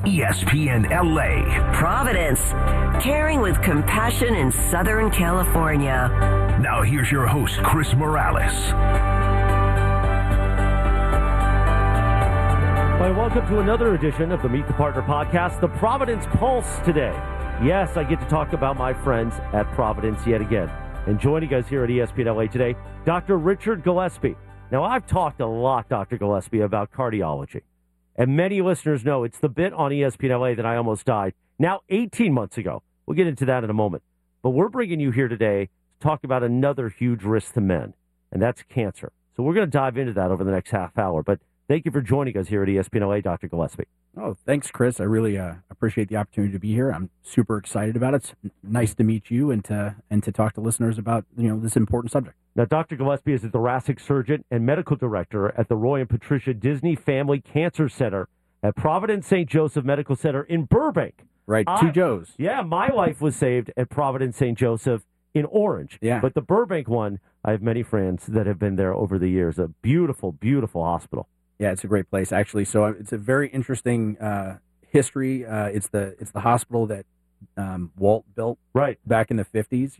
ESPN LA. Providence, caring with compassion in Southern California. Now here's your host, Chris Morales. Well, welcome to another edition of the Meet the Partner podcast, the Providence Pulse today. Yes, I get to talk about my friends at Providence yet again. And joining us here at ESPN LA today, Dr. Richard Gillespie. Now, I've talked a lot, Dr. Gillespie, about cardiology. And many listeners know it's the bit on ESPN LA that I almost died. Now, 18 months ago. We'll get into that in a moment. But we're bringing you here today to talk about another huge risk to men, and that's cancer. So we're going to dive into that over the next half hour. But thank you for joining us here at ESPN LA, Dr. Gillespie. Oh, thanks, Chris. I really appreciate the opportunity to be here. I'm super excited about it. It's nice to meet you and to talk to listeners about this important subject. Now, Dr. Gillespie is a thoracic surgeon and medical director at the Roy and Patricia Disney Family Cancer Center at Providence St. Joseph Medical Center in Burbank. Right, two Joes. Yeah, my life was saved at Providence St. Joseph in Orange. Yeah. But the Burbank one, I have many friends that have been there over the years. A beautiful, beautiful hospital. Yeah, it's a great place, actually. So it's a very interesting history. It's the hospital that Walt built back in the 50s.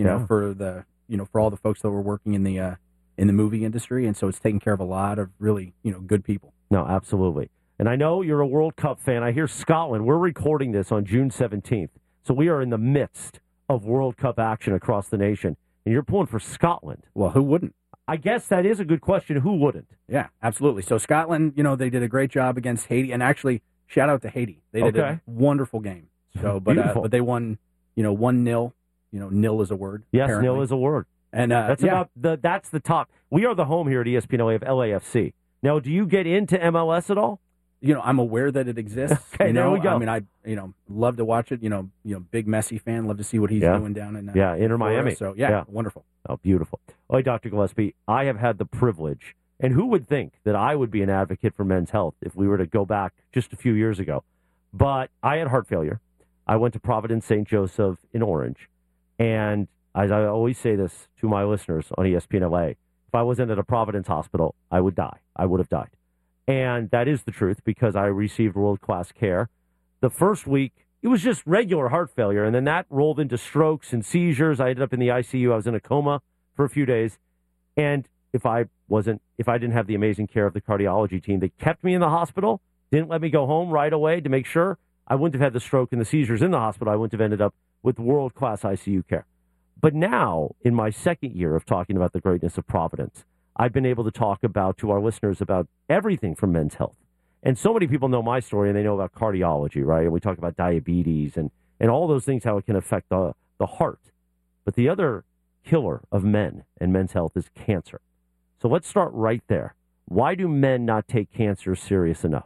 For all the folks that were working in the movie industry, and so it's taking care of a lot of really good people. No, absolutely. And I know you're a World Cup fan. I hear Scotland. We're recording this on June 17th, so we are in the midst of World Cup action across the nation, and you're pulling for Scotland. Well, who wouldn't? I guess that is a good question. Who wouldn't? Yeah, absolutely. So Scotland, they did a great job against Haiti, and actually, shout out to Haiti. They did a wonderful game. So, but they won, 1-0. Nil is a word. Yes, apparently. nil is a word. And that's the top. We are the home here at ESPN LA of LAFC. Now, do you get into MLS at all? I'm aware that it exists. Okay, there we go. I mean, I love to watch it. Big Messi fan. Love to see what he's doing down in Inter Miami. So wonderful. Oh, beautiful. Oh, Dr. Gillespie, I have had the privilege, and who would think that I would be an advocate for men's health if we were to go back just a few years ago? But I had heart failure. I went to Providence St. Joseph in Orange, and as I always say this to my listeners on ESPN LA, if I wasn't at a Providence hospital, I would die. I would have died. And that is the truth because I received world-class care. The first week, it was just regular heart failure, and then that rolled into strokes and seizures. I ended up in the ICU. I was in a coma for a few days. And if I didn't have the amazing care of the cardiology team, they kept me in the hospital, didn't let me go home right away to make sure I wouldn't have had the stroke and the seizures in the hospital. I wouldn't have ended up with world-class ICU care. But now, in my second year of talking about the greatness of Providence, I've been able to talk to our listeners about everything from men's health. And so many people know my story, and they know about cardiology, right? And we talk about diabetes and all those things, how it can affect the heart. But the other killer of men and men's health is cancer. So let's start right there. Why do men not take cancer serious enough?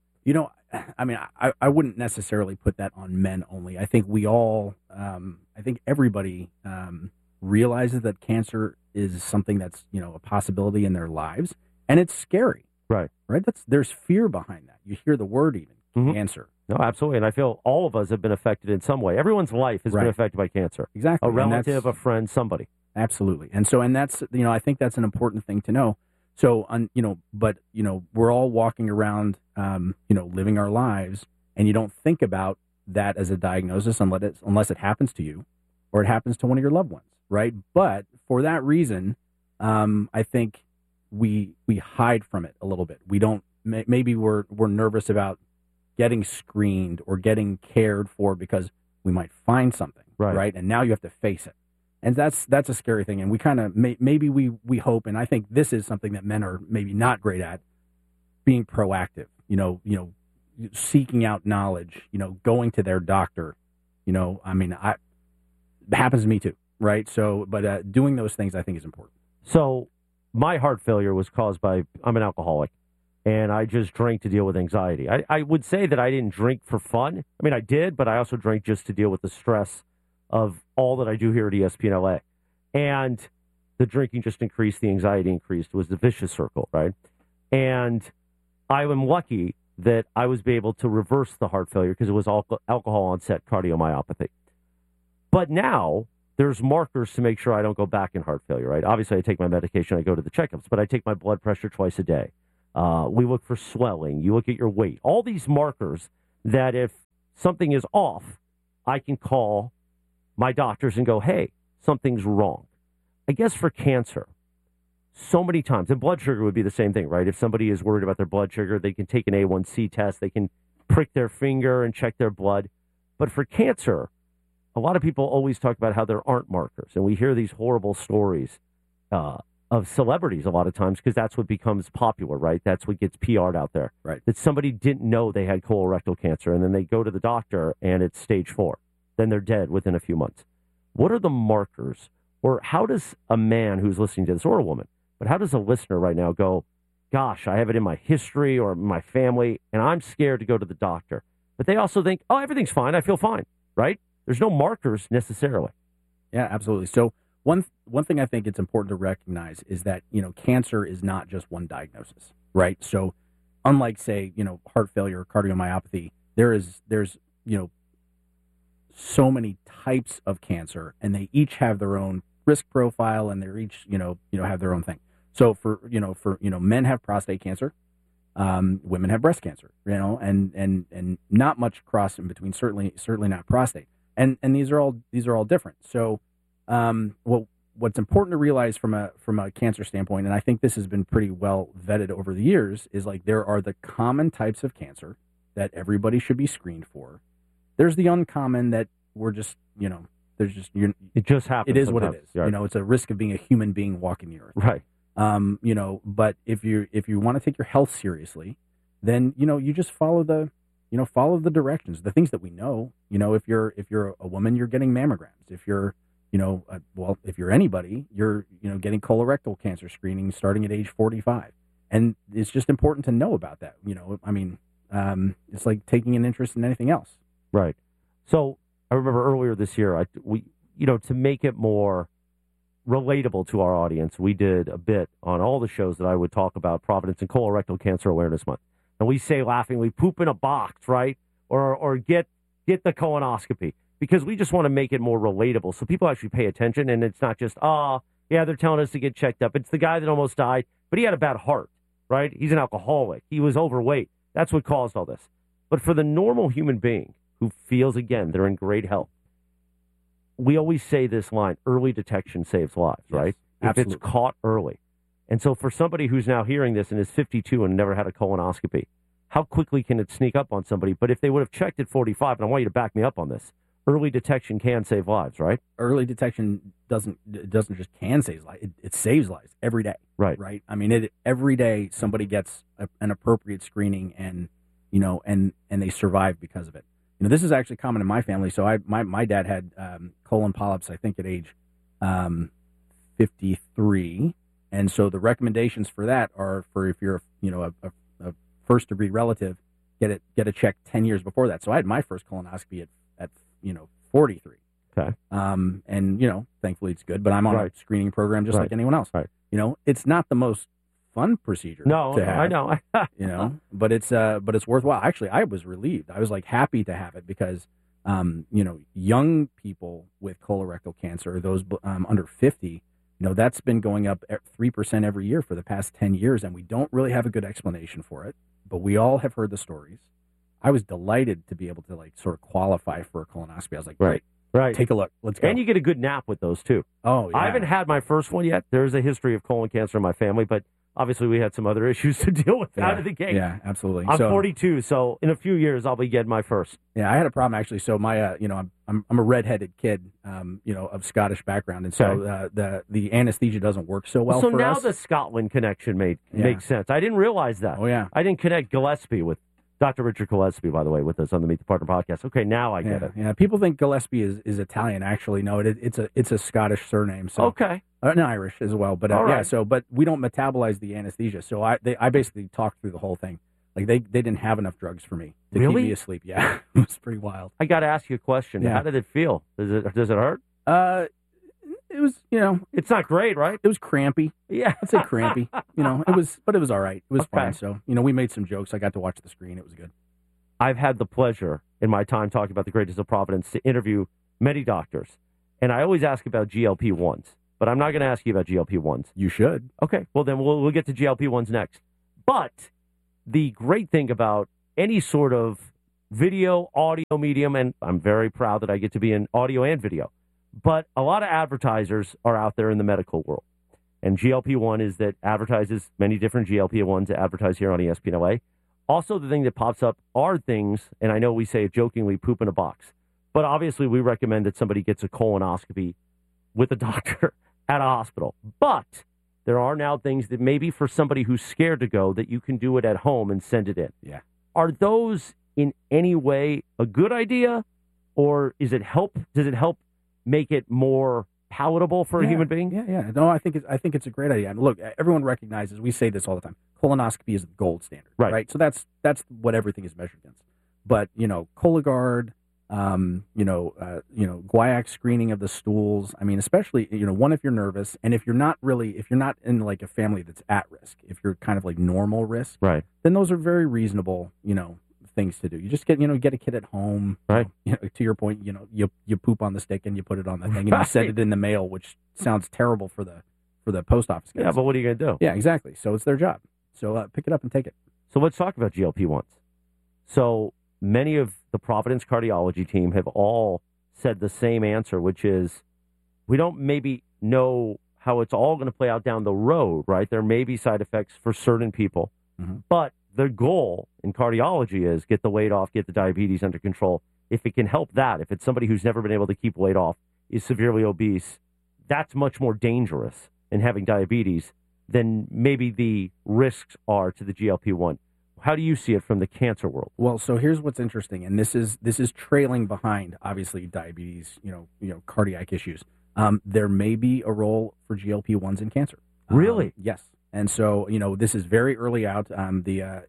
I wouldn't necessarily put that on men only. I think we all, I think everybody realizes that cancer is something that's, a possibility in their lives, and it's scary. Right. There's fear behind that. You hear the word even, cancer. No, absolutely. And I feel all of us have been affected in some way. Everyone's life has been affected by cancer. Exactly. A relative, a friend, somebody. Absolutely. And that's, I think that's an important thing to know. So, we're all walking around, living our lives, and you don't think about that as a diagnosis unless it happens to you or it happens to one of your loved ones, right? But for that reason, I think we hide from it a little bit. We don't. Maybe we're nervous about getting screened or getting cared for because we might find something, right? And now you have to face it. And that's a scary thing. And we kind of maybe we hope, and I think this is something that men are maybe not great at, being proactive. Seeking out knowledge. Going to their doctor. It happens to me too, right? So, but doing those things I think is important. So, my heart failure was caused by I'm an alcoholic, and I just drank to deal with anxiety. I would say that I didn't drink for fun. I mean, I did, but I also drank just to deal with the stress of all that I do here at ESPN LA. And the drinking just increased, the anxiety increased. It was the vicious circle, right? And I am lucky that I was able to reverse the heart failure because it was alcohol onset cardiomyopathy. But now there's markers to make sure I don't go back in heart failure, right? Obviously, I take my medication, I go to the checkups, but I take my blood pressure twice a day. We look for swelling. You look at your weight. All these markers that if something is off, I can call my doctors and go, hey, something's wrong. I guess for cancer, so many times, and blood sugar would be the same thing, right? If somebody is worried about their blood sugar, they can take an A1C test, they can prick their finger and check their blood. But for cancer, a lot of people always talk about how there aren't markers. And we hear these horrible stories of celebrities a lot of times because that's what becomes popular, right? That's what gets PR'd out there. Right. That somebody didn't know they had colorectal cancer, and then they go to the doctor and it's stage 4. Then they're dead within a few months. What are the markers? Or how does a man who's listening to this, or a woman, but how does a listener right now go, gosh, I have it in my history or my family, and I'm scared to go to the doctor. But they also think, oh, everything's fine. I feel fine, right? There's no markers necessarily. Yeah, absolutely. So one thing I think it's important to recognize is that, cancer is not just one diagnosis, right? So unlike, say, heart failure or cardiomyopathy, there's so many types of cancer, and they each have their own risk profile, and they're each, have their own thing. So for men have prostate cancer, women have breast cancer, and not much cross in between, certainly not prostate. And these are all different. So, what's important to realize from a cancer standpoint, and I think this has been pretty well vetted over the years, is like there are the common types of cancer that everybody should be screened for. There's the uncommon that we're just, it just happens. It is what it is. Right. It's a risk of being a human being walking the earth. Right. But if you want to take your health seriously, then, you just follow the directions, the things that we know. If you're a woman, you're getting mammograms. If you're, if you're anybody, you're, getting colorectal cancer screening starting at age 45. And it's just important to know about that. It's like taking an interest in anything else. Right. So I remember earlier this year, to make it more relatable to our audience, we did a bit on all the shows that I would talk about Providence and Colorectal Cancer Awareness Month. And we say laughingly, poop in a box, right? Or get the colonoscopy, because we just want to make it more relatable so people actually pay attention. And it's not just, they're telling us to get checked up. It's the guy that almost died, but he had a bad heart, right? He's an alcoholic. He was overweight. That's what caused all this. But for the normal human being who feels, again, they're in great health, we always say this line, early detection saves lives, right? Yes, if it's caught early. And so for somebody who's now hearing this and is 52 and never had a colonoscopy, how quickly can it sneak up on somebody? But if they would have checked at 45, and I want you to back me up on this, early detection can save lives, right? Early detection doesn't just can save lives. It saves lives every day. Right. Right. I mean, every day somebody gets an appropriate screening and they survive because of it. This is actually common in my family. So my dad had colon polyps, I think, at age 53. And so the recommendations for that are for if you're a first degree relative, get it checked 10 years before that. So I had my first colonoscopy at 43. Okay. And thankfully it's good, but I'm on a screening program just like anyone else. Right. It's not the most fun procedure. No, to have, I know. But it's worthwhile. Actually, I was relieved. I was like happy to have it because, young people with colorectal cancer, those under 50, that's been going up at 3% every year for the past 10 years, and we don't really have a good explanation for it. But we all have heard the stories. I was delighted to be able to sort of qualify for a colonoscopy. I was like, right. Take a look. Let's go. And you get a good nap with those too. Oh, yeah. I haven't had my first one yet. There's a history of colon cancer in my family, but obviously we had some other issues to deal with out of the gate. Yeah, absolutely. I'm 42, so in a few years I'll be getting my first. Yeah, I had a problem actually. So my, I'm a redheaded kid, of Scottish background, and so the anesthesia doesn't work so well. So for now us. the Scotland connection makes sense. I didn't realize that. Oh yeah, I didn't connect Gillespie with Dr. Richard Gillespie, by the way, with us on the Meet the Partner podcast. Okay, now I get it. Yeah, people think Gillespie is Italian. Actually, no, it's a Scottish surname. So okay, and Irish as well. But right. But we don't metabolize the anesthesia. So I basically talked through the whole thing. Like they didn't have enough drugs for me to keep me asleep. Yeah, it was pretty wild. I got to ask you a question. Yeah. How did it feel? Does it hurt? It was, it's not great, right? It was crampy. Yeah, I'd say crampy. It was all right. It was fine. So we made some jokes. I got to watch the screen. It was good. I've had the pleasure in my time talking about the greatness of Providence to interview many doctors, and I always ask about GLP-1s, but I'm not going to ask you about GLP-1s. You should. Okay, well then we'll get to GLP-1s next. But the great thing about any sort of video, audio medium, and I'm very proud that I get to be in audio and video. But a lot of advertisers are out there in the medical world. And GLP-1 is that advertises many different GLP-1s that advertise here on ESPN LA. Also, the thing that pops up are things, and I know we say it jokingly, poop in a box. But obviously, we recommend that somebody gets a colonoscopy with a doctor at a hospital. But there are now things that maybe for somebody who's scared to go, that you can do it at home and send it in. Yeah. Are those in any way a good idea, or does it help make it more palatable for a human being? Yeah. No, I think it's a great idea. And look, everyone recognizes, we say this all the time, colonoscopy is the gold standard, right? So that's what everything is measured against. But Cologuard, guaiac screening of the stools. I mean, especially one, if you're nervous, and if you're not in like a family that's at risk, if you're kind of like normal risk, right? Then those are very reasonable, things to do. You just get a kid at home, right? To your point, you poop on the stick and you put it on the thing and you send it in the mail, which sounds terrible for the post office guys. Yeah, but what are you going to do? Yeah, exactly. So it's their job. So pick it up and take it. So let's talk about GLP-1s. So many of the Providence cardiology team have all said the same answer, which is we don't maybe know how it's all going to play out down the road, right? There may be side effects for certain people, but the goal in cardiology is get the weight off, get the diabetes under control. If it can help that, if it's somebody who's never been able to keep weight off, is severely obese, that's much more dangerous in having diabetes than maybe the risks are to the GLP-1. How do you see it from the cancer world? Well, so here's what's interesting, and this is trailing behind, obviously, diabetes, cardiac issues. There may be a role for GLP-1s in cancer. Really? Yes. And so, this is very early out. We have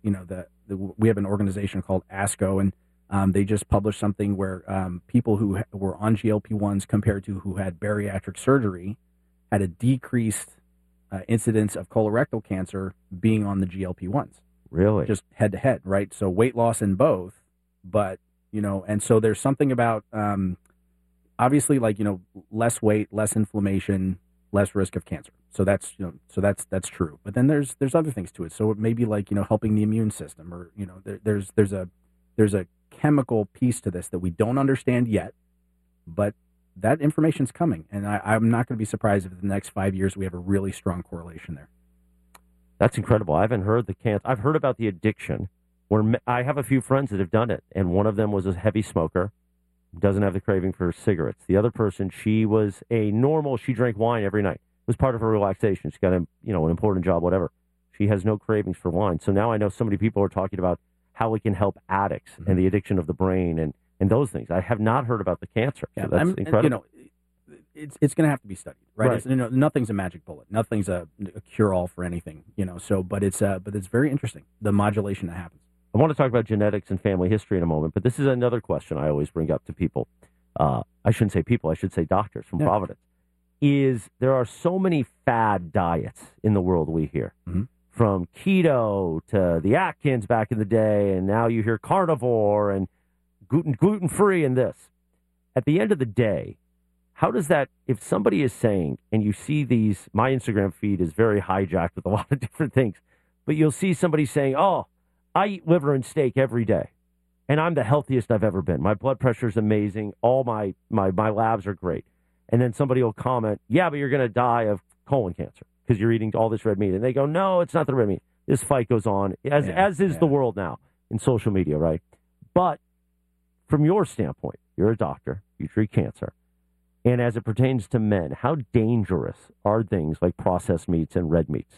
an organization called ASCO, and they just published something where people who were on GLP-1s compared to who had bariatric surgery had a decreased incidence of colorectal cancer being on the GLP-1s. Really? Just head to head, right? So weight loss in both, but, and so there's something about, obviously, like, less weight, less inflammation, less risk of cancer. So that's true. But then there's other things to it. So it may be like, helping the immune system, or, there's a chemical piece to this that we don't understand yet, but that information's coming. And I'm not going to be surprised if in the next 5 years we have a really strong correlation there. That's incredible. I haven't heard the cancer. I've heard about the addiction, where I have a few friends that have done it, and one of them was a heavy smoker, doesn't have the craving for cigarettes. The other person, she was she drank wine every night. It was part of her relaxation. She got an important job, whatever. She has no cravings for wine. So now I know so many people are talking about how it can help addicts and the addiction of the brain and those things. I have not heard about the cancer. So that's incredible. It's going to have to be studied, right? Nothing's a magic bullet. Nothing's a cure-all for anything, So, but it's very interesting, the modulation that happens. I want to talk about genetics and family history in a moment, but this is another question I always bring up to people. I shouldn't say people, I should say doctors from Providence. Is there are so many fad diets in the world we hear, from keto to the Atkins back in the day, and now you hear carnivore and gluten-free and this. At the end of the day, how does that, if somebody is saying, and you see these, my Instagram feed is very hijacked with a lot of different things, but you'll see somebody saying, oh, I eat liver and steak every day, and I'm the healthiest I've ever been. My blood pressure is amazing. All my labs are great. And then somebody will comment, yeah, but you're going to die of colon cancer because you're eating all this red meat. And they go, no, it's not the red meat. This fight goes on, as is the world now in social media, right? But from your standpoint, you're a doctor, you treat cancer. And as it pertains to men, how dangerous are things like processed meats and red meats?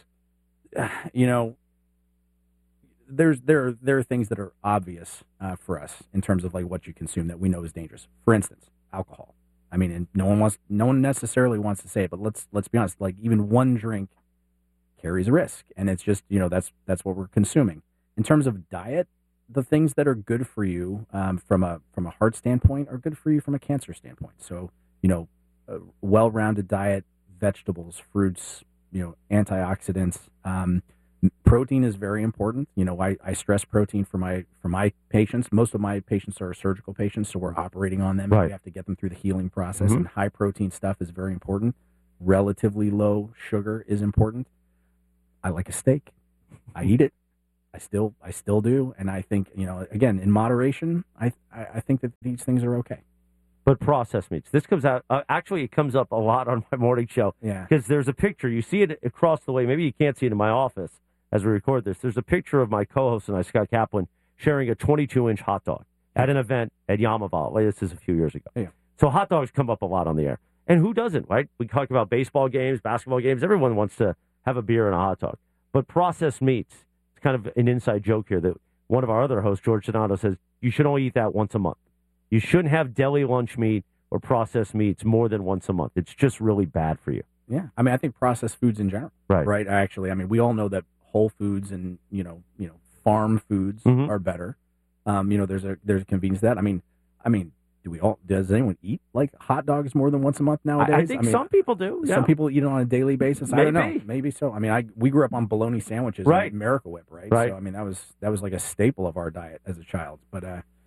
There are things that are obvious for us in terms of like what you consume that we know is dangerous. For instance, alcohol. I mean, and no one necessarily wants to say it, but let's be honest. Like even one drink carries a risk, and it's just that's what we're consuming. In terms of diet, the things that are good for you from a heart standpoint are good for you from a cancer standpoint. So a well-rounded diet, vegetables, fruits, antioxidants. Protein is very important. I stress protein for my patients. Most of my patients are surgical patients, so we're operating on them. Right. And we have to get them through the healing process, and high protein stuff is very important. Relatively low sugar is important. I like a steak. I eat it. I still do, and I think, again, in moderation, I think that these things are okay. But processed meats. This comes out, actually, it comes up a lot on my morning show. Yeah. Because there's a picture. You see it across the way. Maybe you can't see it in my office as we record this. There's a picture of my co-host and I, Scott Kaplan, sharing a 22-inch hot dog at an event at Yamava. This is a few years ago. Yeah. So hot dogs come up a lot on the air. And who doesn't, right? We talk about baseball games, basketball games. Everyone wants to have a beer and a hot dog. But processed meats, it's kind of an inside joke here that one of our other hosts, George Donato, says you should only eat that once a month. You shouldn't have deli lunch meat or processed meats more than once a month. It's just really bad for you. Yeah. I mean, I think processed foods in general. Right. Actually, I mean, we all know that whole foods and, farm foods are better. There's a convenience to that. I mean, does anyone eat like hot dogs more than once a month nowadays? I think some people do. Yeah. Some people eat it on a daily basis. I don't know. Maybe so. I mean, we grew up on bologna sandwiches, right? And Miracle Whip, right? Right. So I mean, that was like a staple of our diet as a child. But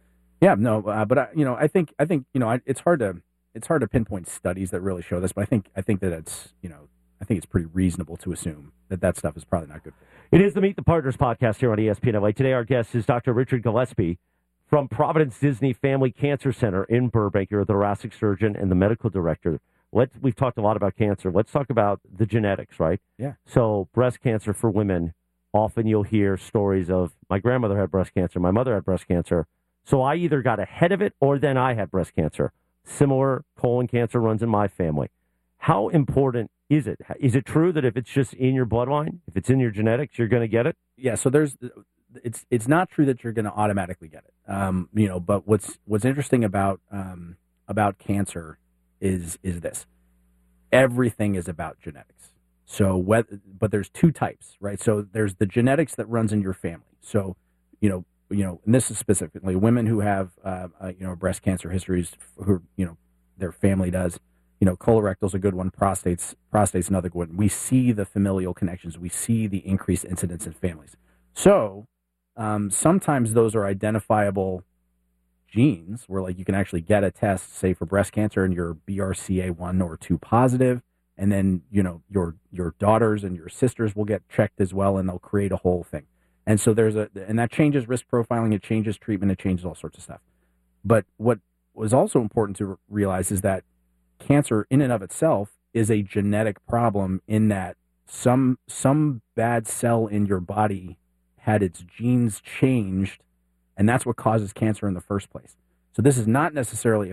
I think it's hard to pinpoint studies that really show this. But I think that it's pretty reasonable to assume that stuff is probably not good for you. It is the Meet the Partners podcast here on ESPN LA. Today, our guest is Dr. Richard Gillespie from Providence Disney Family Cancer Center in Burbank. You're a thoracic surgeon and the medical director. We've talked a lot about cancer. Let's talk about the genetics, right? Yeah. So breast cancer for women, often you'll hear stories of my grandmother had breast cancer, my mother had breast cancer. So I either got ahead of it or then I had breast cancer. Similar colon cancer runs in my family. How important is it? Is it true that if it's just in your bloodline, if it's in your genetics, you're going to get it? Yeah. So it's not true that you're going to automatically get it. But what's interesting about cancer is this: everything is about genetics. So but there's two types, right? So there's the genetics that runs in your family. So and this is specifically women who have breast cancer histories, who their family does. Colorectal's a good one. Prostate's another good one. We see the familial connections. We see the increased incidence in families. So sometimes those are identifiable genes where, like, you can actually get a test, say for breast cancer, and you're BRCA1 or 2 positive, and then your daughters and your sisters will get checked as well, and they'll create a whole thing. And so and that changes risk profiling, it changes treatment, it changes all sorts of stuff. But what was also important to realize is that cancer in and of itself is a genetic problem, in that some bad cell in your body had its genes changed, and that's what causes cancer in the first place. So this is not necessarily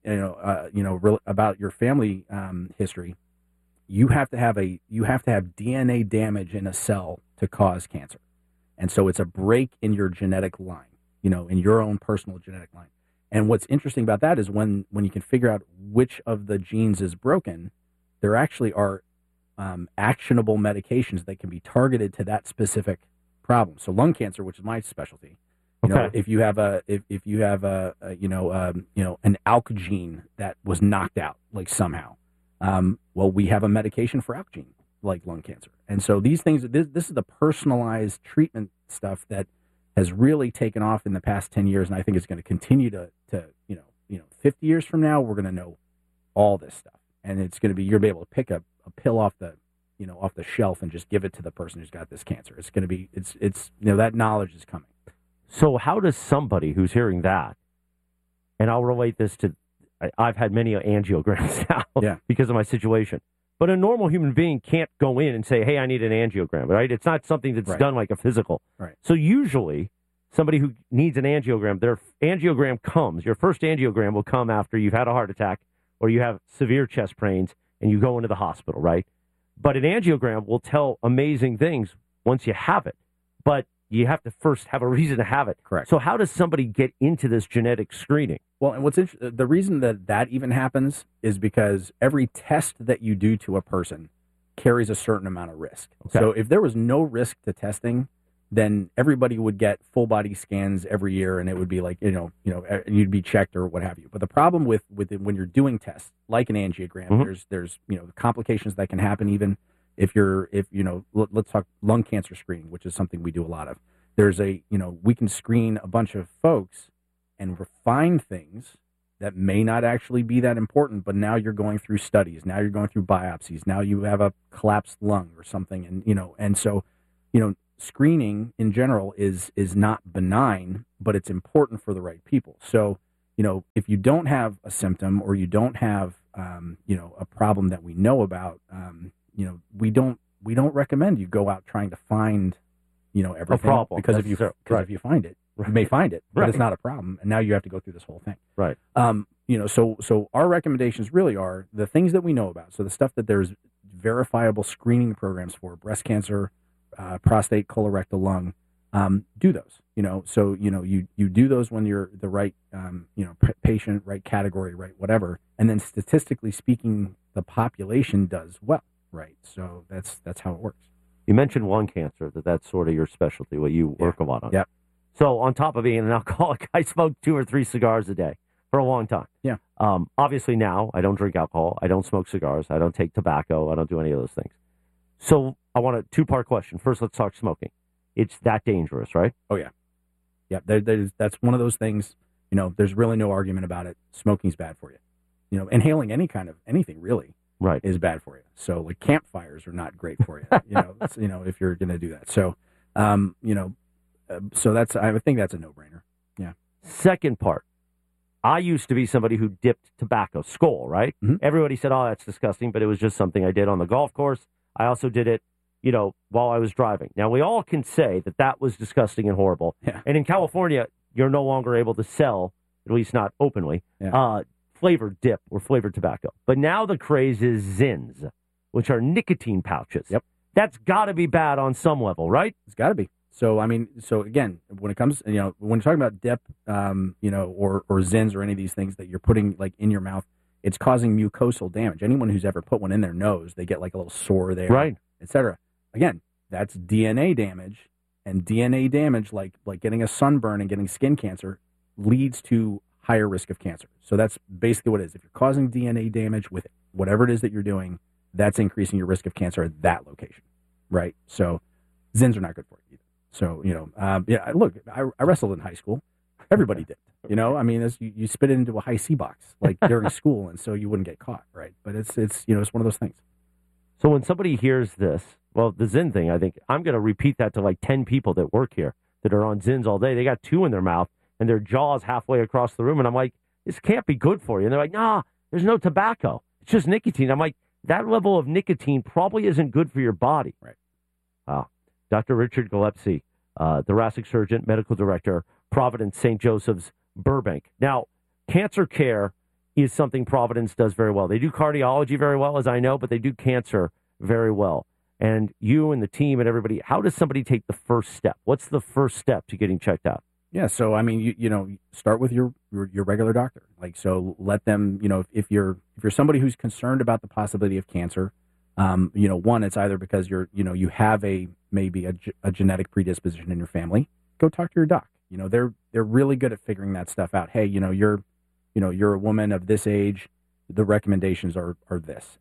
about your family history. You have to have DNA damage in a cell to cause cancer, and so it's a break in your genetic line, in your own personal genetic line. And what's interesting about that is when you can figure out which of the genes is broken, there actually are actionable medications that can be targeted to that specific problem. So lung cancer, which is my specialty, if you have an ALK gene that was knocked out, like somehow, we have a medication for ALK gene, like lung cancer. And so these things, this is the personalized treatment stuff that has really taken off in the past 10 years, and I think it's going to continue to 50 years from now, we're going to know all this stuff, and it's going to be, you're going to be able to pick a pill off the shelf and just give it to the person who's got this cancer. It's going to be, that knowledge is coming. So how does somebody who's hearing that, and I'll relate this to, I've had many angiograms now because of my situation, but a normal human being can't go in and say, hey, I need an angiogram, right? It's not something that's done like a physical. Right. So usually somebody who needs an angiogram, their angiogram comes, your first angiogram will come after you've had a heart attack or you have severe chest pains and you go into the hospital, right? But an angiogram will tell amazing things once you have it, but you have to first have a reason to have it. Correct. So how does somebody get into this genetic screening? Well, and the reason that even happens is because every test that you do to a person carries a certain amount of risk. Okay. So if there was no risk to testing, then everybody would get full body scans every year, and it would be like, you'd be checked or what have you. But the problem with it, when you're doing tests like an angiogram, there's complications that can happen even if let's talk lung cancer screening, which is something we do a lot of. We can screen a bunch of folks and refine things that may not actually be that important, but now you're going through studies, now you're going through biopsies, now you have a collapsed lung or something, and so screening in general is not benign, but it's important for the right people. So, if you don't have a symptom or you don't have, a problem that we know about, we don't recommend you go out trying to find, everything. A problem. Because if you find it, you may find it, but it's not a problem. And now you have to go through this whole thing. Right. So our recommendations really are the things that we know about. So the stuff that there's verifiable screening programs for: breast cancer, prostate, colorectal, lung. Do those, so, you do those when you're the right, patient, right category, right, whatever. And then statistically speaking, the population does well. Right. So that's how it works. You mentioned lung cancer, that's sort of your specialty, what you work a lot on. Yeah. So on top of being an alcoholic, I smoked 2 or 3 cigars a day for a long time. Yeah. Obviously now I don't drink alcohol. I don't smoke cigars. I don't take tobacco. I don't do any of those things. So I want a 2-part question. First, let's talk smoking. It's that dangerous, right? Oh, yeah. Yeah, that's one of those things, there's really no argument about it. Smoking's bad for you. Inhaling any kind of anything really is bad for you. So like campfires are not great for you, if you're going to do that. So, so I think that's a no-brainer. Yeah. Second part, I used to be somebody who dipped tobacco, Skoal, right? Mm-hmm. Everybody said, oh, that's disgusting, but it was just something I did on the golf course. I also did it while I was driving. Now, we all can say that was disgusting and horrible. Yeah. And in California, you're no longer able to sell, at least not openly, flavored dip or flavored tobacco. But now the craze is Zins, which are nicotine pouches. Yep. That's got to be bad on some level, right? It's got to be. So, again, when it comes, when you're talking about dip, or Zins or any of these things that you're putting like in your mouth, it's causing mucosal damage. Anyone who's ever put one in their nose, they get like a little sore there, right, etc. Again, that's DNA damage, and DNA damage, like getting a sunburn and getting skin cancer, leads to higher risk of cancer. So that's basically what it is. If you're causing DNA damage with whatever it is that you're doing, that's increasing your risk of cancer at that location, right? So Zins are not good for you either. So, look, I wrestled in high school. Everybody did. You spit it into a high C box like during school, and so you wouldn't get caught, right? But it's one of those things. So when somebody hears this, well, the Zyn thing, I think I'm going to repeat that to like 10 people that work here that are on Zins all day. They got 2 in their mouth and their jaw's halfway across the room, and I'm like, this can't be good for you. And they're like, nah, there's no tobacco. It's just nicotine. I'm like, that level of nicotine probably isn't good for your body. Right. Dr. Richard Gillespie, thoracic surgeon, medical director, Providence St. Joseph's, Burbank. Now, cancer care is something Providence does very well. They do cardiology very well, as I know, but they do cancer very well. And you and the team and everybody, how does somebody take the first step? What's the first step to getting checked out? Yeah, so you start with your regular doctor. Like, so let them, if you're somebody who's concerned about the possibility of cancer, one, it's either because you have maybe a genetic predisposition in your family. Go talk to your doc. They're really good at figuring that stuff out. Hey, you're a woman of this age. The recommendations are this.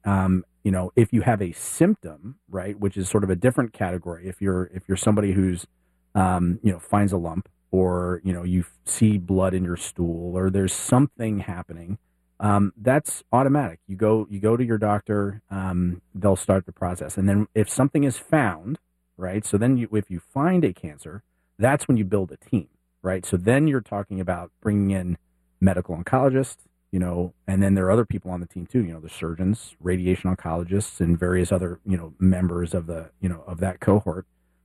If you have a symptom, right, which is sort of a different category. If you're somebody who's finds a lump, or you see blood in your stool, or there's something happening, that's automatic. You go to your doctor. They'll start the process, and then if something is found, right, so then if you find a cancer, that's when you build a team, right? So then you're talking about bringing in medical oncologists, and then there are other people on the team too, the surgeons, radiation oncologists, and various other, members of the, of that cohort.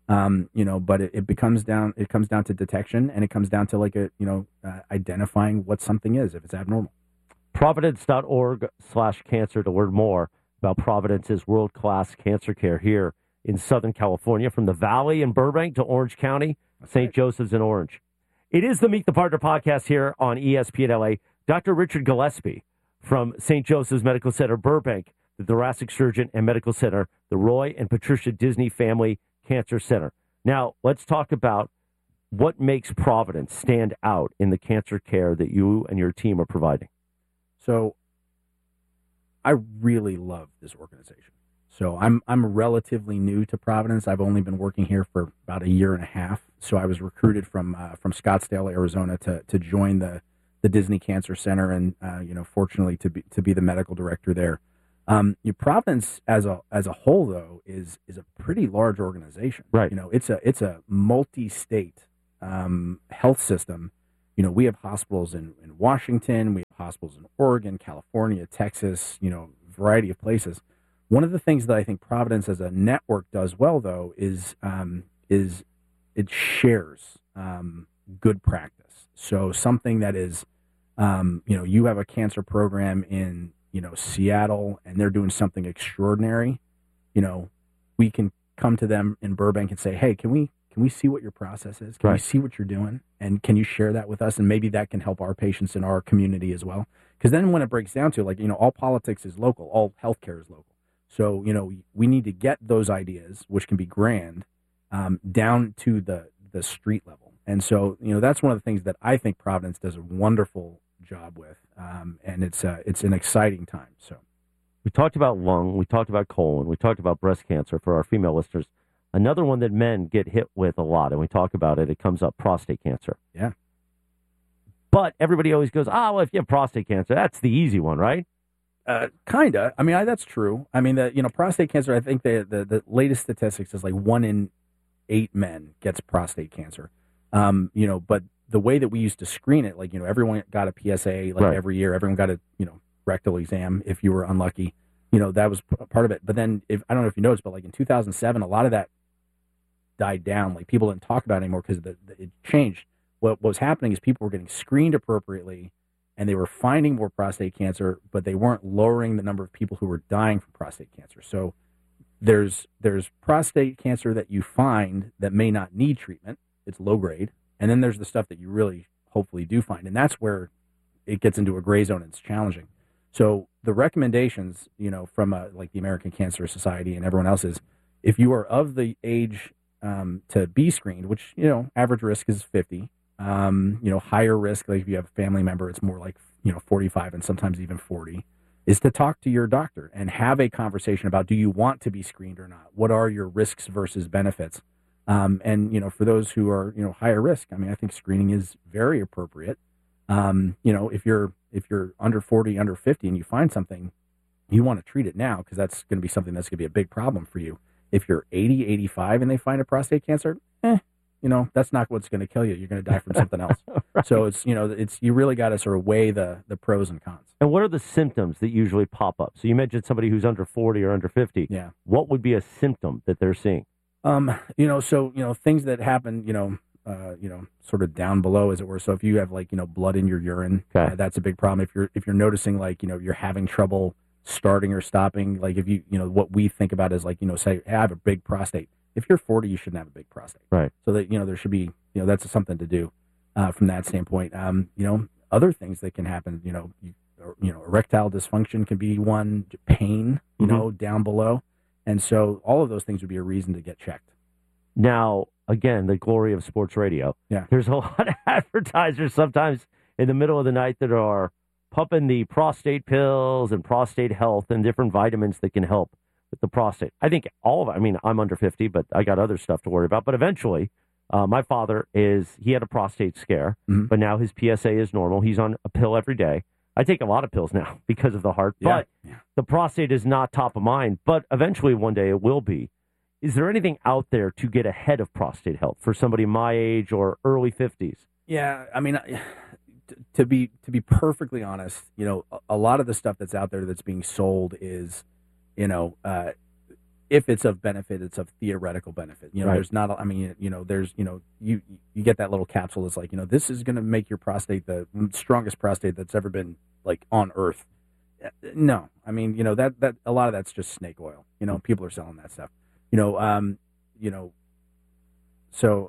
But it comes down to detection, and it comes down to like identifying what something is, if it's abnormal. Providence.org/cancer to learn more about Providence's world-class cancer care here in Southern California, from the Valley in Burbank to Orange County, St. Joseph's in Orange. It is the Meet the Partner podcast here on ESPN LA. Dr. Richard Gillespie from St. Joseph's Medical Center, Burbank, the thoracic surgeon and medical center, the Roy and Patricia Disney Family Cancer Center. Now, let's talk about what makes Providence stand out in the cancer care that you and your team are providing. So I really love this organization. So I'm relatively new to Providence. I've only been working here for about a year and a half. So I was recruited from Scottsdale, Arizona, to join the Disney Cancer Center, and fortunately to be the medical director there. Your Providence as a whole, though, is a pretty large organization. Right. It's a multi-state health system. We have hospitals in Washington, we have hospitals in Oregon, California, Texas, variety of places. One of the things that I think Providence as a network does well, though, is it shares good practice. So something that is, you have a cancer program in, Seattle, and they're doing something extraordinary. We can come to them in Burbank and say, hey, can we see what your process is? Can we see what you're doing? And can you share that with us? And maybe that can help our patients in our community as well. Because then when it breaks down to all politics is local, all healthcare is local. So, we need to get those ideas, which can be grand, down to the street level. And so, that's one of the things that I think Providence does a wonderful job with. And it's an exciting time. So we talked about lung, we talked about colon, we talked about breast cancer for our female listeners. Another one that men get hit with a lot, and we talk about it, it comes up, prostate cancer. Yeah. But everybody always goes, well, if you have prostate cancer, that's the easy one, right? Kind of. I mean, that's true. I mean, prostate cancer, I think the latest statistics is like 1 in 8 men gets prostate cancer. But the way that we used to screen it, everyone got a PSA every year. Everyone got a, rectal exam if you were unlucky. That was part of it. But then, I don't know if you noticed, but in 2007, a lot of that died down. People didn't talk about it anymore because it changed. What was happening is people were getting screened appropriately, and they were finding more prostate cancer, but they weren't lowering the number of people who were dying from prostate cancer. So there's prostate cancer that you find that may not need treatment. It's low grade. And then there's the stuff that you really hopefully do find. And that's where it gets into a gray zone and it's challenging. So the recommendations, from the American Cancer Society and everyone else is, if you are of the age to be screened, which, average risk is 50, higher risk, if you have a family member, it's more 45 and sometimes even 40, is to talk to your doctor and have a conversation about, do you want to be screened or not? What are your risks versus benefits? And, for those who are, higher risk, I think screening is very appropriate. If you're under 40, under 50 and you find something, you want to treat it now because that's going to be something that's going to be a big problem for you. If you're 80, 85 and they find a prostate cancer, that's not what's going to kill you. You're going to die from something else. Right. So it's, you really got to sort of weigh the pros and cons. And what are the symptoms that usually pop up? So you mentioned somebody who's under 40 or under 50. Yeah. What would be a symptom that they're seeing? Things that happen, sort of down below, as it were. So if you have blood in your urine, okay. That's a big problem. If you're noticing you're having trouble starting or stopping, if you, what we think about is say, I have a big prostate. If you're 40, you shouldn't have a big prostate. Right. So that, there should be, that's something to do from that standpoint. Other things that can happen, erectile dysfunction can be one, pain, down below. And so all of those things would be a reason to get checked. Now, again, the glory of sports radio. Yeah. There's a lot of advertisers sometimes in the middle of the night that are pumping the prostate pills and prostate health and different vitamins that can help with the prostate. I think all of it. I'm under 50, but I got other stuff to worry about. But eventually, my father he had a prostate scare, but now his PSA is normal. He's on a pill every day. I take a lot of pills now because of the heart, but the prostate is not top of mind. But eventually one day it will be. Is there anything out there to get ahead of prostate health for somebody my age or early 50s? Yeah, to be perfectly honest, a lot of the stuff that's out there that's being sold is, if it's of benefit, it's of theoretical benefit. Right. There's not, you get that little capsule that's this is going to make your prostate the strongest prostate that's ever been on earth. No, that a lot of that's just snake oil. People are selling that stuff. So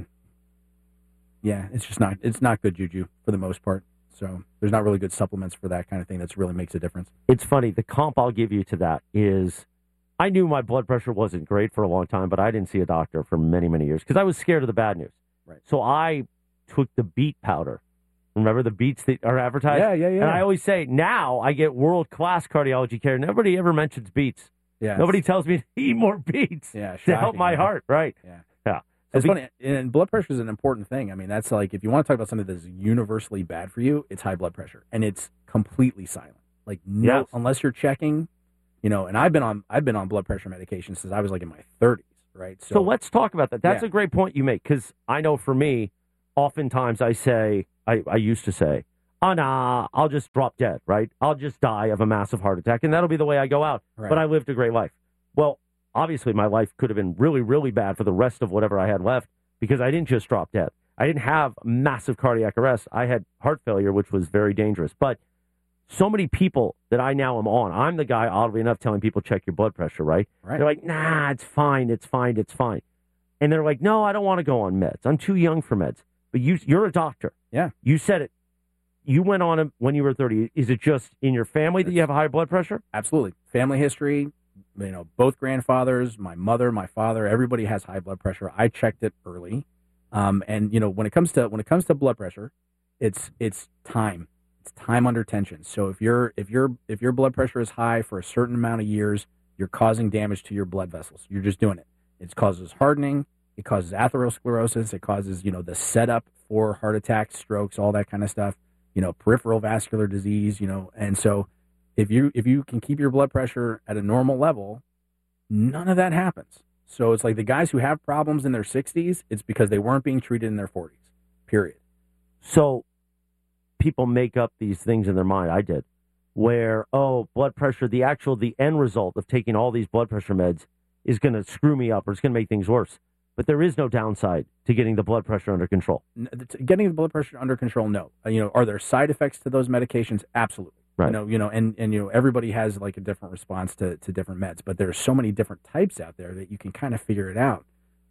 it's not good juju for the most part. So there's not really good supplements for that kind of thing that really makes a difference. It's funny. The comp I'll give you to that is I knew my blood pressure wasn't great for a long time, but I didn't see a doctor for many, many years because I was scared of the bad news. Right. So I took the beet powder. Remember the beets that are advertised? Yeah. And I always say, now I get world-class cardiology care. Nobody ever mentions beets. Yeah. Nobody tells me to eat more beets to help my heart, right? Yeah. So it's funny, and blood pressure is an important thing. That's if you want to talk about something that's universally bad for you, it's high blood pressure, and it's completely silent. Unless you're checking, And I've been on blood pressure medication since I was like in my 30s, right? So let's talk about that. That's Yeah. a great point you make, because I know for me, oftentimes I used to say, oh, nah, I'll just drop dead, right? I'll just die of a massive heart attack, and that'll be the way I go out. Right. But I lived a great life. Well, obviously, my life could have been really, really bad for the rest of whatever I had left, because I didn't just drop dead. I didn't have massive cardiac arrest. I had heart failure, which was very dangerous. But so many people that I now am on, I'm the guy, oddly enough, telling people, check your blood pressure, right? They're like, nah, it's fine, it's fine, it's fine. And they're like, no, I don't want to go on meds. I'm too young for meds. But you're a doctor. Yeah. You said it. You went on them when you were 30. Is it just in your family that you have high blood pressure? Absolutely. Family history, both grandfathers, my mother, my father, everybody has high blood pressure. I checked it early. And when it comes to blood pressure, it's time. It's time under tension. So if your blood pressure is high for a certain amount of years, you're causing damage to your blood vessels. You're just doing it. It causes hardening. It causes atherosclerosis. It causes, the setup for heart attacks, strokes, all that kind of stuff. Peripheral vascular disease, and so if you can keep your blood pressure at a normal level, none of that happens. So it's like the guys who have problems in their 60s, it's because they weren't being treated in their 40s, period. So people make up these things in their mind. I did, where, blood pressure, the end result of taking all these blood pressure meds is going to screw me up, or it's going to make things worse. But there is no downside to getting the blood pressure under control. Getting the blood pressure under control, no. Are there side effects to those medications? Absolutely. Right. And everybody has like a different response to different meds, but there's so many different types out there that you can kind of figure it out.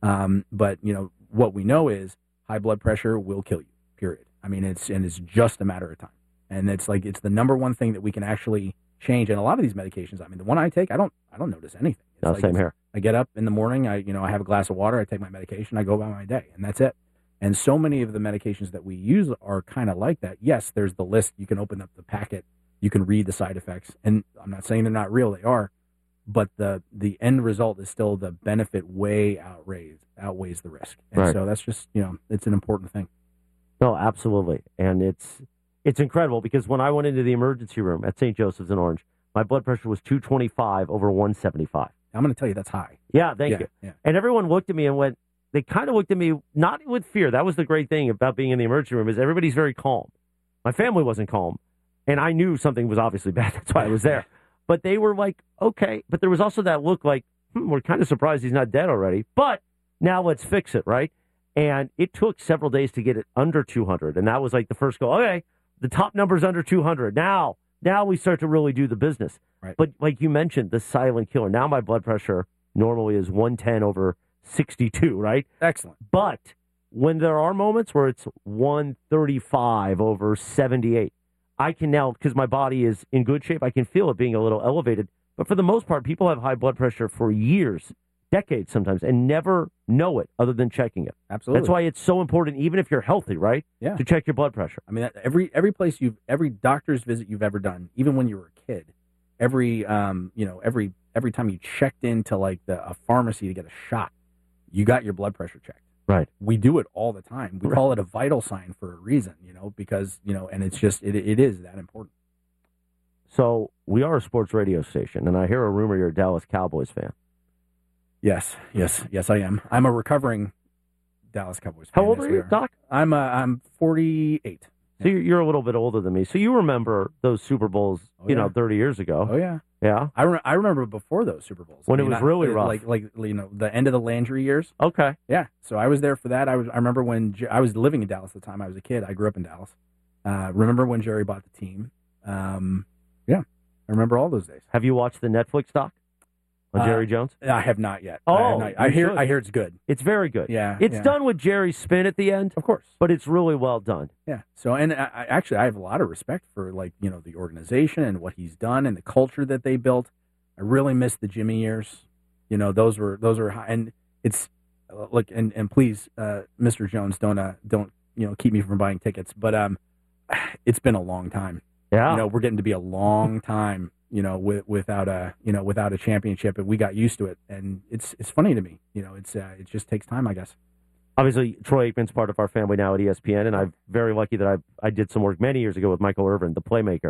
But what we know is high blood pressure will kill you. Period. I mean, it's just a matter of time, and it's the number one thing that we can actually change. And a lot of these medications, I mean, the one I take, I don't notice anything. Same here. I get up in the morning, I have a glass of water, I take my medication, I go about my day, and that's it. And so many of the medications that we use are kind of like that. Yes, there's the list. You can open up the packet, you can read the side effects, and I'm not saying they're not real, they are, but the end result is still the benefit way outweighs the risk. And so that's just, it's an important thing. No, absolutely. And it's incredible, because when I went into the emergency room at St. Joseph's in Orange, my blood pressure was 225 over 175. I'm going to tell you that's high. Yeah, thank you. Yeah. And everyone looked at me and they kind of looked at me, not with fear. That was the great thing about being in the emergency room, is everybody's very calm. My family wasn't calm, and I knew something was obviously bad. That's why I was there. But they were like, okay. But there was also that look like, we're kind of surprised he's not dead already. But now let's fix it, right? And it took several days to get it under 200. And that was like the first goal. Okay, the top number's under 200. Now we start to really do the business. Right. But like you mentioned, the silent killer. Now my blood pressure normally is 110 over 62, right? Excellent. But when there are moments where it's 135 over 78, I can now, because my body is in good shape, I can feel it being a little elevated. But for the most part, people have high blood pressure for years, decades sometimes, and never know it other than checking it. Absolutely. That's why it's so important, even if you're healthy, right? Yeah. To check your blood pressure. I mean, every place every doctor's visit you've ever done, even when you were a kid, every time you checked into like a pharmacy to get a shot, you got your blood pressure checked. Right. We do it all the time. We call it a vital sign for a reason, because, and it's just, it is that important. So we are a sports radio station, and I hear a rumor you're a Dallas Cowboys fan. Yes, I am. I'm a recovering Dallas Cowboys fan. How old are you, Doc? I'm 48. So you're a little bit older than me. So you remember those Super Bowls, 30 years ago. Oh, yeah. Yeah. I remember before those Super Bowls. When it was really rough. Like the end of the Landry years. Okay. Yeah. So I was there for that. I remember when I was living in Dallas at the time. I was a kid. I grew up in Dallas. Remember when Jerry bought the team. Yeah. I remember all those days. Have you watched the Netflix doc on Jerry Jones? I have not yet. Oh, I hear it's good. It's very good. Yeah. It's done with Jerry's spin at the end. Of course. But it's really well done. Yeah. So, and I have a lot of respect for the organization and what he's done and the culture that they built. I really miss the Jimmy years. Those were high, and it's look, and please, Mr. Jones, don't keep me from buying tickets. But it's been a long time. Yeah. We're getting to be a long time, without a championship, and we got used to it. And it's funny to me, it just takes time, I guess. Obviously, Troy Aikman's part of our family now at ESPN, and I'm very lucky that I did some work many years ago with Michael Irvin, the playmaker.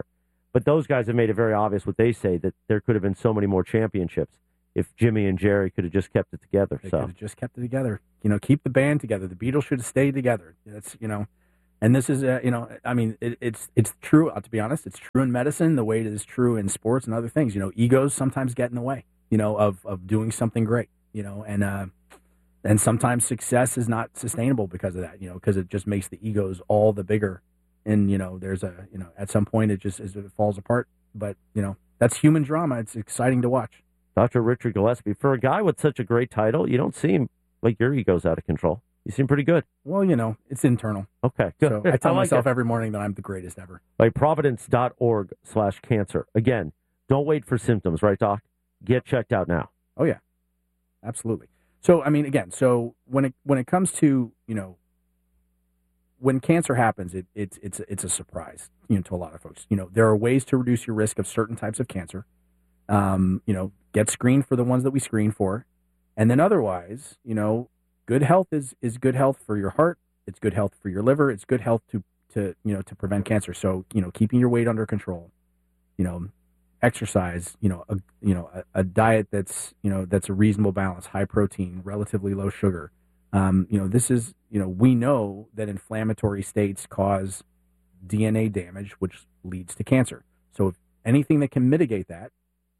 But those guys have made it very obvious what they say, that there could have been so many more championships if Jimmy and Jerry could have just kept it together. They could have just kept it together. Keep the band together. The Beatles should have stayed together. That's, and this is, I mean, it's true, to be honest. It's true in medicine the way it is true in sports and other things. Egos sometimes get in the way, of doing something great, and sometimes success is not sustainable because of that, because it just makes the egos all the bigger. And, there's at some point it falls apart. But, that's human drama. It's exciting to watch. Dr. Richard Gillespie, for a guy with such a great title, you don't seem like your ego's out of control. You seem pretty good. Well, it's internal. Okay, good. So I tell myself every morning that I'm the greatest ever. Like providence.org/cancer. Again, don't wait for symptoms, right, Doc? Get checked out now. Oh, yeah. Absolutely. So, I mean, again, when it comes to, when cancer happens, it's a surprise, to a lot of folks. There are ways to reduce your risk of certain types of cancer. Get screened for the ones that we screen for. And then otherwise, good health is good health for your heart. It's good health for your liver. It's good health to prevent cancer. So, keeping your weight under control, exercise, a diet that's a reasonable balance, high protein, relatively low sugar. This is, we know that inflammatory states cause DNA damage, which leads to cancer. So if anything that can mitigate that,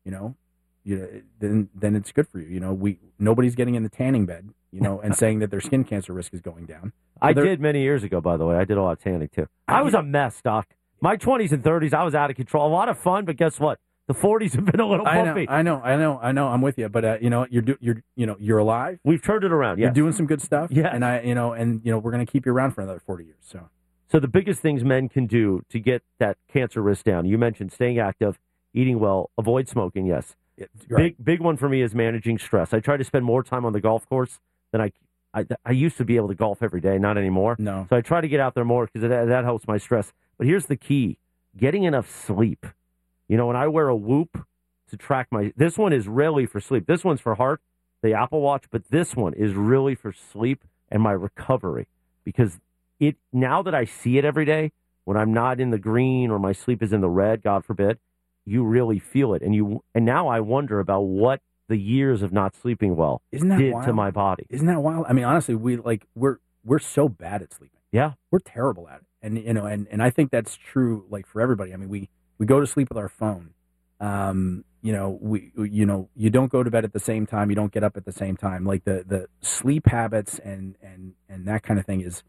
then it's good for you. Nobody's getting in the tanning bed, and saying that their skin cancer risk is going down. I did many years ago, by the way. I did a lot of tanning too. I was a mess, Doc. My 20s and 30s, I was out of control. A lot of fun, but guess what? The 40s have been a little bumpy. I know. I'm with you, but you're alive. We've turned it around. Yes. You're doing some good stuff. Yeah, and we're going to keep you around for another 40 years. So the biggest things men can do to get that cancer risk down. You mentioned staying active, eating well, avoid smoking. Yes. Right. Big one for me is managing stress. I try to spend more time on the golf course than I used to be able to golf every day, not anymore. No. So I try to get out there more because that helps my stress. But here's the key: getting enough sleep. When I wear a Whoop to track this one is really for sleep. This one's for heart, the Apple Watch, but this one is really for sleep and my recovery, because now that I see it every day, when I'm not in the green or my sleep is in the red, God forbid, you really feel it. And now I wonder about what the years of not sleeping well did to my body. Isn't that wild? I mean, honestly, we're so bad at sleeping. Yeah. We're terrible at it. And and I think that's true for everybody. I mean, we go to sleep with our phone. You don't go to bed at the same time, you don't get up at the same time. Like the sleep habits and that kind of thing is,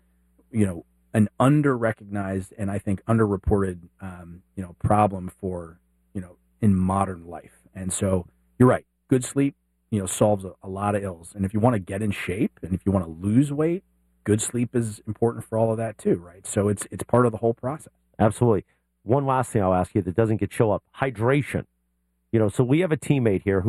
an under-recognized and I think underreported problem for in modern life. And so you're right. Good sleep, solves a lot of ills. And if you want to get in shape and if you want to lose weight, good sleep is important for all of that too, right? So it's part of the whole process. Absolutely. One last thing I'll ask you that doesn't show up: hydration. So we have a teammate here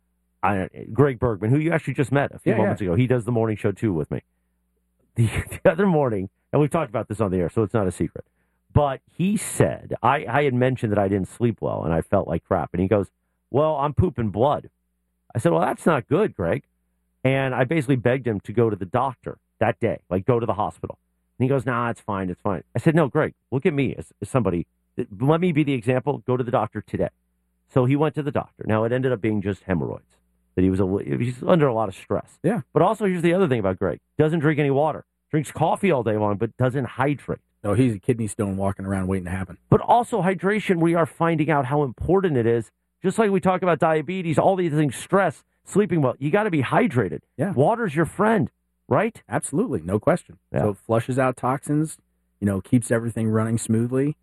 Greg Bergman, who you actually just met a few moments ago. He does the morning show too with me. The other morning, and we've talked about this on the air, so it's not a secret. But he said, I had mentioned that I didn't sleep well and I felt like crap. And he goes, well, I'm pooping blood. I said, well, that's not good, Greg. And I basically begged him to go to the doctor that day, like go to the hospital. And he goes, nah, it's fine, it's fine. I said, no, Greg, look at me as somebody. Let me be the example. Go to the doctor today. So he went to the doctor. Now, it ended up being just hemorrhoids, that he was under a lot of stress. Yeah. But also, here's the other thing about Greg. Doesn't drink any water. Drinks coffee all day long, but doesn't hydrate. No, he's a kidney stone walking around waiting to happen. But also hydration, we are finding out how important it is. Just like we talk about diabetes, all these things, stress, sleeping well, you got to be hydrated. Yeah. Water's your friend, right? Absolutely. No question. Yeah. So it flushes out toxins, keeps everything running smoothly,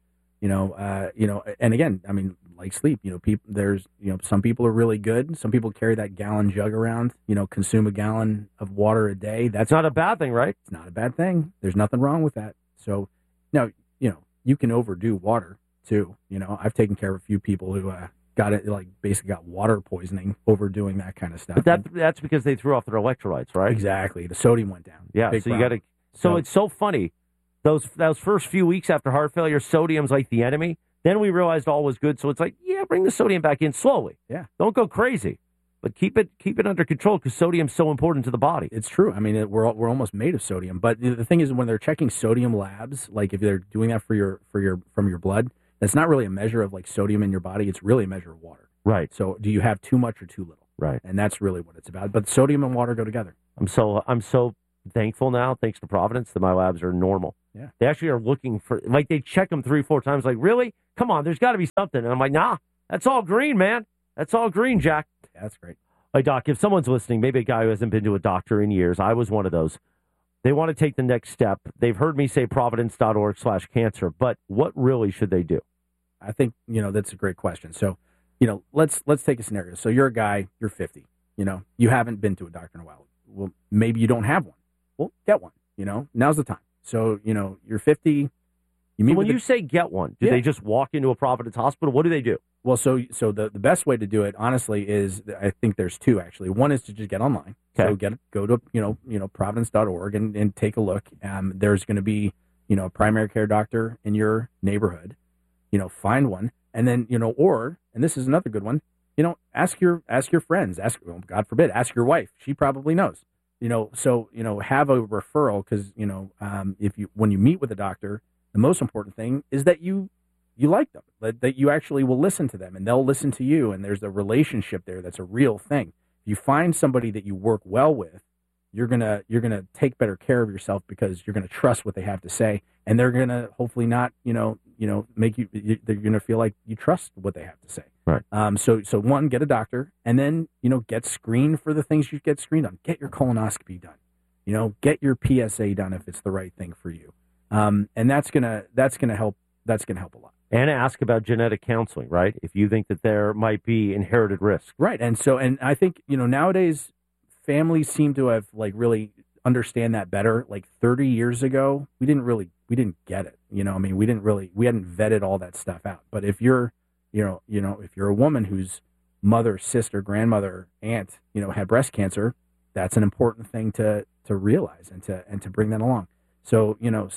and again, I mean, like sleep, some people are really good. Some people carry that gallon jug around, consume a gallon of water a day. That's not a bad thing, right? It's not a bad thing. There's nothing wrong with that. So now, you can overdo water too. I've taken care of a few people who basically got water poisoning overdoing that kind of stuff. But that's because they threw off their electrolytes, right? Exactly. The sodium went down. Yeah. Big so you got to. So it's so funny. Those first few weeks after heart failure, sodium's like the enemy. Then we realized all was good. So it's like, yeah, bring the sodium back in slowly. Yeah. Don't go crazy, but keep it under control because sodium's so important to the body. It's true. I mean, we're almost made of sodium. But the thing is, when they're checking sodium labs, like if they're doing that from your blood, That's not really a measure of like sodium in your body. It's really a measure of water. Right. So do you have too much or too little? Right. And that's really what it's about. But sodium and water go together. I'm so thankful now, thanks to Providence, that my labs are normal. Yeah. They actually are looking for, like, they check them 3-4 times. Like, really? Come on, there's got to be something. And I'm like, nah, that's all green, man. That's all green, Jack. Yeah, that's great. Like, Doc, if someone's listening, maybe a guy who hasn't been to a doctor in years, I was one of those. They want to take the next step. They've heard me say providence.org/cancer, but what really should they do? I think, that's a great question. So, let's take a scenario. So you're a guy, you're 50, you haven't been to a doctor in a while. Well, maybe you don't have one. Well, get one, now's the time. So, you're 50. When you say get one, do they just walk into a Providence hospital? What do they do? Well, so the best way to do it, honestly, is I think there's two actually. One is to just get online. Okay. So go to providence.org and take a look. There's going to be a primary care doctor in your neighborhood. Find one, and then and this is another good one. Ask your friends. God forbid, ask your wife. She probably knows. Have a referral because when you meet with a doctor, the most important thing is that you like them, that you actually will listen to them and they'll listen to you. And there's a relationship there. That's a real thing. If you find somebody that you work well with, you're going to take better care of yourself because you're going to trust what they have to say. And they're going to hopefully not, make they're going to feel like you trust what they have to say. Right. So one, get a doctor and then, get screened for the things you get screened on. Get your colonoscopy done, get your PSA done if it's the right thing for you. And that's going to help a lot. And ask about genetic counseling, right? If you think that there might be inherited risk. Right. And I think, nowadays families seem to have really understand that better. Like 30 years ago, we didn't get it. We hadn't vetted all that stuff out. But if you're, if you're a woman whose mother, sister, grandmother, aunt, had breast cancer, that's an important thing to realize and to bring that along. So,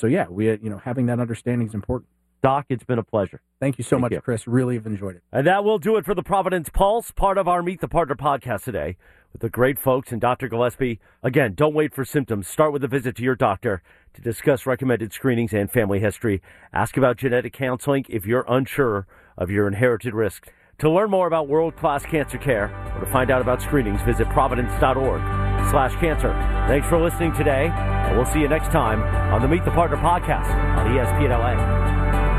having that understanding is important. Doc, it's been a pleasure. Thank you so much, Chris. Really have enjoyed it. And that will do it for the Providence Pulse, part of our Meet the Partner podcast today with the great folks and Dr. Gillespie. Again, don't wait for symptoms. Start with a visit to your doctor to discuss recommended screenings and family history. Ask about genetic counseling if you're unsure of your inherited risk. To learn more about world-class cancer care or to find out about screenings, visit providence.org/cancer. Thanks for listening today, and we'll see you next time on the Meet the Partner podcast on ESPN LA.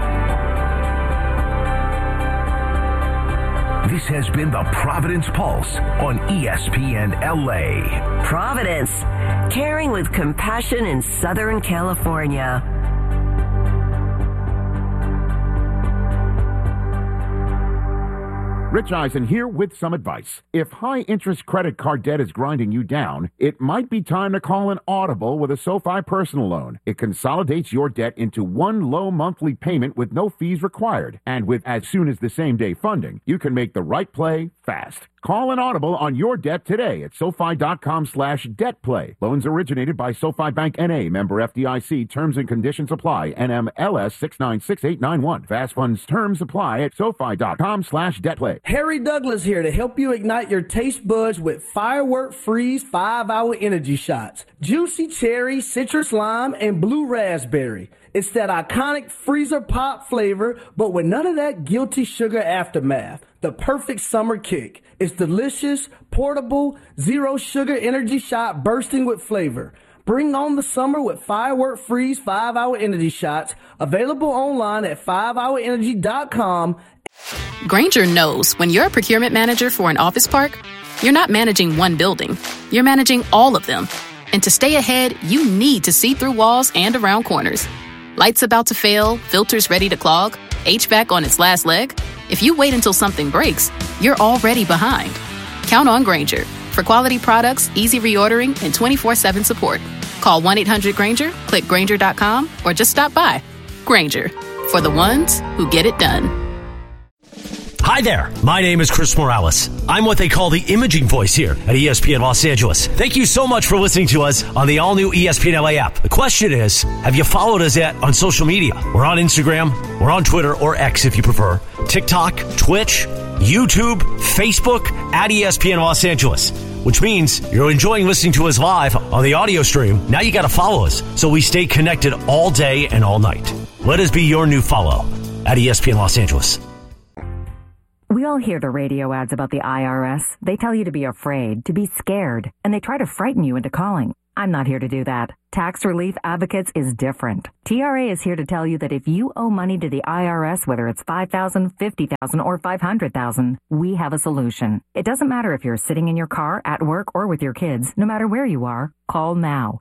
This has been the Providence Pulse on ESPN LA. Providence, caring with compassion in Southern California. Rich Eisen here with some advice. If high-interest credit card debt is grinding you down, it might be time to call an audible with a SoFi personal loan. It consolidates your debt into one low monthly payment with no fees required. And with as soon as the same-day funding, you can make the right play fast. Call an audible on your debt today at SoFi.com/debtplay. Loans originated by SoFi Bank N.A. Member FDIC. Terms and conditions apply. NMLS 696891. Fast funds terms apply at SoFi.com/debtplay. Harry Douglas here to help you ignite your taste buds with Firework Freeze 5-Hour Energy Shots. Juicy cherry, citrus lime, and blue raspberry. It's that iconic freezer pop flavor, but with none of that guilty sugar aftermath. The perfect summer kick. It's delicious, portable, zero sugar energy shot bursting with flavor. Bring on the summer with Firework Freeze 5-Hour Energy Shots. Available online at 5hourenergy.com. Grainger knows when you're a procurement manager for an office park, you're not managing one building. You're managing all of them. And to stay ahead, you need to see through walls and around corners. Lights about to fail, filters ready to clog, HVAC on its last leg. If you wait until something breaks, you're already behind. Count on Grainger for quality products, easy reordering, and 24/7 support. Call 1-800-GRAINGER, click Grainger.com, or just stop by. Grainger, for the ones who get it done. Hi there, my name is Chris Morales. I'm what they call the imaging voice here at ESPN Los Angeles. Thank you so much for listening to us on the all-new ESPN LA app. The question is, have you followed us yet on social media? We're on Instagram, we're on Twitter, or X if you prefer, TikTok, Twitch, YouTube, Facebook, at ESPN Los Angeles, which means you're enjoying listening to us live on the audio stream. Now you got to follow us so we stay connected all day and all night. Let us be your new follow. at ESPN Los Angeles. We all hear the radio ads about the IRS. They tell you to be afraid, to be scared, and they try to frighten you into calling. I'm not here to do that. Tax Relief Advocates is different. TRA is here to tell you that if you owe money to the IRS, whether it's $5,000, $50,000, or $500,000, we have a solution. It doesn't matter if you're sitting in your car, at work, or with your kids. No matter where you are, call now.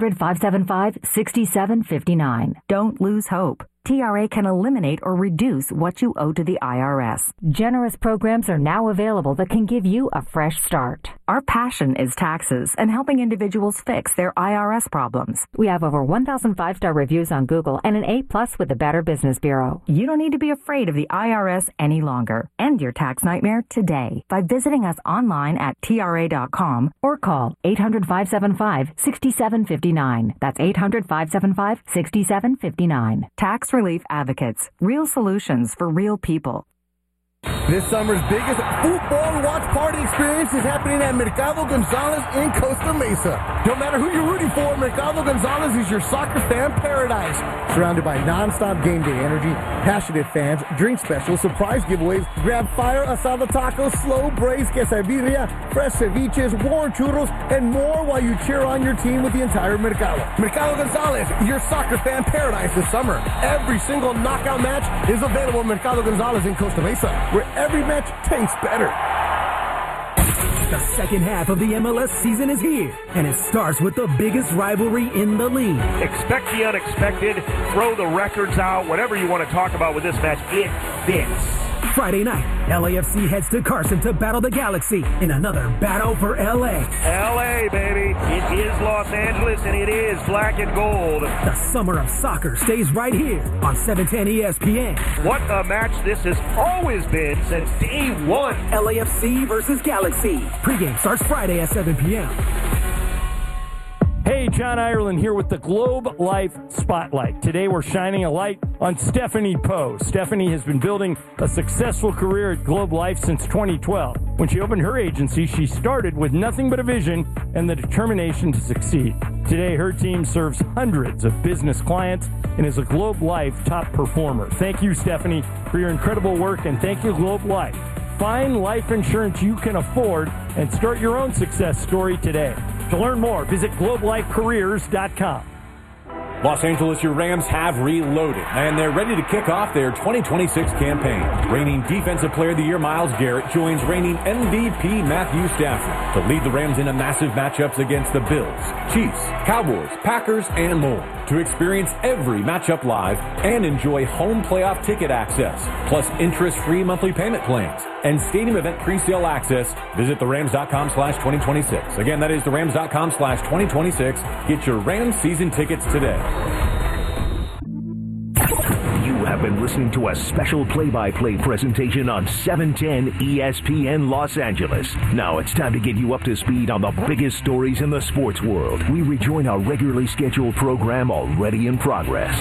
800-575-6759. Don't lose hope. TRA can eliminate or reduce what you owe to the IRS. Generous programs are now available that can give you a fresh start. Our passion is taxes and helping individuals fix their IRS problems. We have over 1,000 5-star reviews on Google and an A+ with the Better Business Bureau. You don't need to be afraid of the IRS any longer. End your tax nightmare today by visiting us online at TRA.com or call 800-575-6759. That's 800-575-6759. Tax Relief Advocates. Real solutions for real people. This summer's biggest football watch party experience is happening at Mercado Gonzalez in Costa Mesa. No matter who you're rooting for, Mercado Gonzalez is your soccer fan paradise. Surrounded by non-stop game day energy, passionate fans, drink specials, surprise giveaways, grab fire asada tacos, slow braised quesadilla, fresh ceviches, warm churros, and more while you cheer on your team with the entire Mercado. Mercado Gonzalez, your soccer fan paradise this summer. Every single knockout match is available at Mercado Gonzalez in Costa Mesa, where every match tastes better. The second half of the MLS season is here, and it starts with the biggest rivalry in the league. Expect the unexpected, throw the records out, whatever you want to talk about with this match, it fits. Friday night, LAFC heads to Carson to battle the Galaxy in another battle for LA. LA, baby. It is Los Angeles, and it is black and gold. The summer of soccer stays right here on 710 ESPN. What a match this has always been since day one. LAFC versus Galaxy. Pre-game starts Friday at 7 p.m. Hey, John Ireland here with the Globe Life Spotlight. Today we're shining a light on Stephanie Poe. Stephanie has been building a successful career at Globe Life since 2012. When she opened her agency, she started with nothing but a vision and the determination to succeed. Today, her team serves hundreds of business clients and is a Globe Life top performer. Thank you, Stephanie, for your incredible work, and thank you, Globe Life. Find life insurance you can afford and start your own success story today. To learn more, visit globelifecareers.com. Los Angeles, your Rams have reloaded, and they're ready to kick off their 2026 campaign. Reigning Defensive Player of the Year Myles Garrett joins reigning MVP Matthew Stafford to lead the Rams into massive matchups against the Bills, Chiefs, Cowboys, Packers, and more. To experience every matchup live and enjoy home playoff ticket access, plus interest-free monthly payment plans and stadium event presale access, visit therams.com/2026. Again, that is therams.com/2026. Get your Rams season tickets today. You have been listening to a special play-by-play presentation on 710 ESPN Los Angeles. Now it's time to get you up to speed on the biggest stories in the sports world. We rejoin our regularly scheduled program already in progress.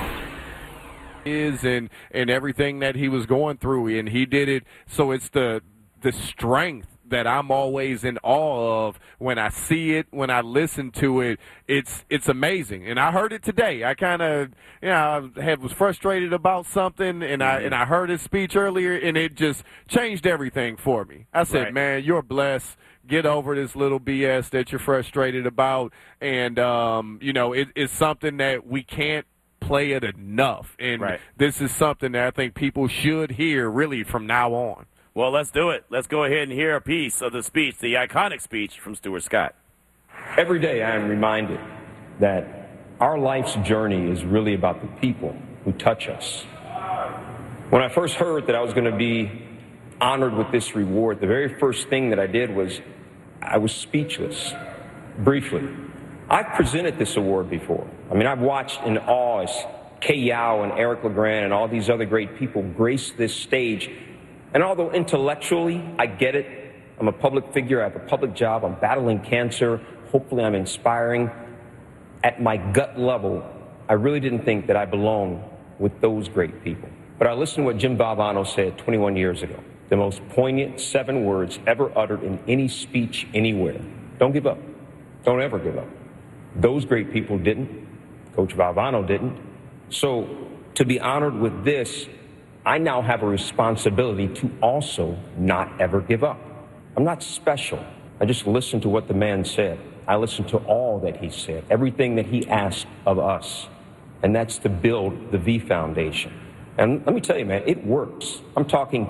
And everything that he was going through, and he did it. So it's the strength that I'm always in awe of when I see it, when I listen to it. It's amazing. And I heard it today. I kind of, was frustrated about something, and I heard his speech earlier, and it just changed everything for me. I said, right. Man, you're blessed. Get over this little BS that you're frustrated about. And, it's something that we can't play it enough. And This is something that I think people should hear really from now on. Well, let's do it. Let's go ahead and hear a piece of the speech, the iconic speech from Stuart Scott. Every day I am reminded that our life's journey is really about the people who touch us. When I first heard that I was going to be honored with this reward, the very first thing that I did was I was speechless, briefly. I've presented this award before. I mean, I've watched in awe as Kay Yao and Eric LeGrand and all these other great people grace this stage. And although intellectually I get it, I'm a public figure, I have a public job, I'm battling cancer, hopefully I'm inspiring. At my gut level, I really didn't think that I belonged with those great people. But I listened to what Jim Valvano said 21 years ago. The most poignant 7 words ever uttered in any speech anywhere. Don't give up. Don't ever give up. Those great people didn't. Coach Valvano didn't. So to be honored with this I now have a responsibility to also not ever give up. I'm not special. I just listened to what the man said. I listened to all that he said, everything that he asked of us. And that's to build the V Foundation. And let me tell you, man, it works. I'm talking